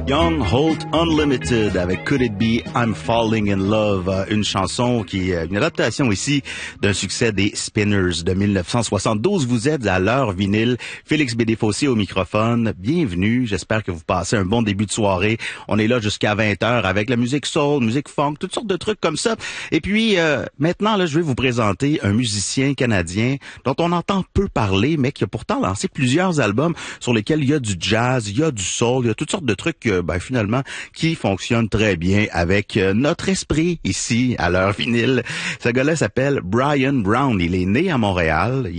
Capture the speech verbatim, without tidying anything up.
Young Holt Unlimited avec Could It Be I'm Falling in Love, euh, une chanson qui est une adaptation ici d'un succès des Spinners de dix-neuf cent soixante-douze. Vous êtes à l'heure vinyle. Félix Bédéfossé au microphone. Bienvenue. J'espère que vous passez un bon début de soirée. On est là jusqu'à vingt heures avec la musique soul, musique funk, toutes sortes de trucs comme ça. Et puis euh, maintenant, là, je vais vous présenter un musicien canadien dont on entend peu parler, mais qui a pourtant lancé plusieurs albums sur lesquels il y a du jazz, il y a du soul, il y a toutes sortes de trucs euh, ben, finalement qui fonctionnent très bien avec euh, notre esprit ici à l'heure vinyle. Ce gars-là s'appelle Brian Brown. Il est né à Montréal.